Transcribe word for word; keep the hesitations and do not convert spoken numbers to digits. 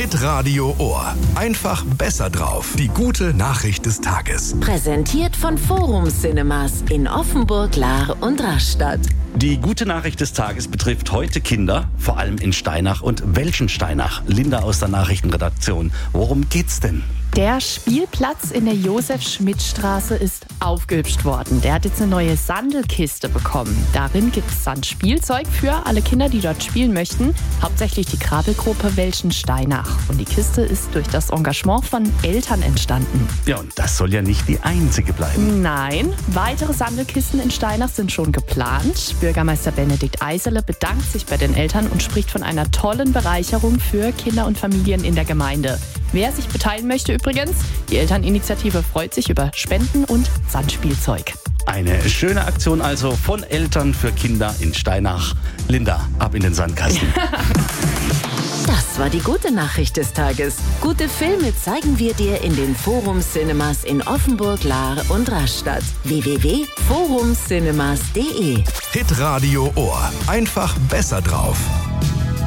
Hitradio Ohr. Einfach besser drauf. Die gute Nachricht des Tages. Präsentiert von Forum Cinemas in Offenburg, Lahr und Rastatt. Die gute Nachricht des Tages betrifft heute Kinder, vor allem in Steinach und Welschensteinach. Linda aus der Nachrichtenredaktion. Worum geht's denn? Der Spielplatz in der Josef-Schmidt-Straße ist aufgehübscht worden. Der hat jetzt eine neue Sandelkiste bekommen. Darin gibt es Sandspielzeug für alle Kinder, die dort spielen möchten. Hauptsächlich die Krabbelgruppe Welschensteinach. Und die Kiste ist durch das Engagement von Eltern entstanden. Ja, und das soll ja nicht die einzige bleiben. Nein, weitere Sandelkisten in Steinach sind schon geplant. Bürgermeister Benedikt Eisele bedankt sich bei den Eltern und spricht von einer tollen Bereicherung für Kinder und Familien in der Gemeinde. Wer sich beteiligen möchte übrigens, die Elterninitiative freut sich über Spenden und Sandspielzeug. Eine schöne Aktion also von Eltern für Kinder in Steinach. Linda, ab in den Sandkasten. Das war die gute Nachricht des Tages. Gute Filme zeigen wir dir in den Forum Cinemas in Offenburg, Lahr und Rastatt. w w w punkt forum cinemas punkt d e Hitradio Ohr. Einfach besser drauf.